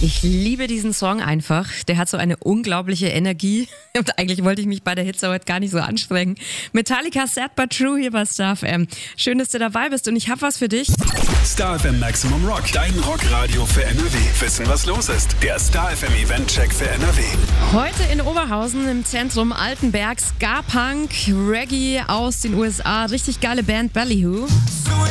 Ich liebe diesen Song einfach. Der hat so eine unglaubliche Energie. Und eigentlich wollte ich mich bei der Hitze heute gar nicht so anstrengen. Metallica, Sad But True hier bei Star FM. Schön, dass du dabei bist und ich habe was für dich. Star FM Maximum Rock, dein Rockradio für NRW. Wissen, was los ist? Der Star FM Event-Check für NRW. Heute in Oberhausen im Zentrum Altenberg, Ska-Punk, Reggae aus den USA. Richtig geile Band Ballyhoo.